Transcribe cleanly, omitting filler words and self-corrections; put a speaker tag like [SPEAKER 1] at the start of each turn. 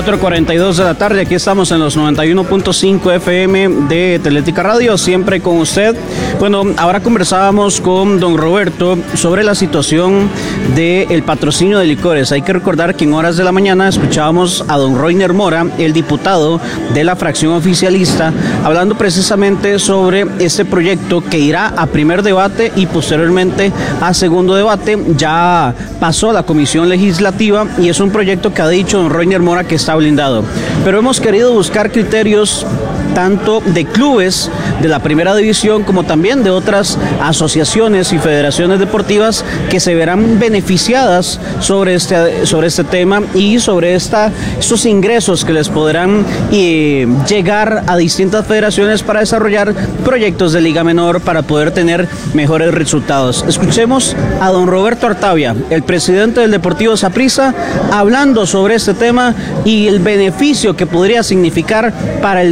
[SPEAKER 1] 4:42 de la tarde, aquí estamos en los 91.5 FM de Teletica Radio, siempre con usted. Bueno, ahora conversábamos con don Roberto sobre la situación del patrocinio de licores. Hay que recordar que en horas de la mañana escuchábamos a don Roiner Mora, el diputado de la fracción oficialista, hablando precisamente sobre este proyecto que irá a primer debate y posteriormente a segundo debate. Ya pasó a la comisión legislativa y es un proyecto que ha dicho don Roiner Mora que está blindado, pero hemos querido buscar criterios tanto de clubes de la primera división como también de otras asociaciones y federaciones deportivas que se verán beneficiadas sobre este tema y sobre estos ingresos que les podrán llegar a distintas federaciones para desarrollar proyectos de Liga Menor para poder tener mejores resultados. Escuchemos a don Roberto Artavia, el presidente del Deportivo Saprissa, hablando sobre este tema y el beneficio que podría significar para el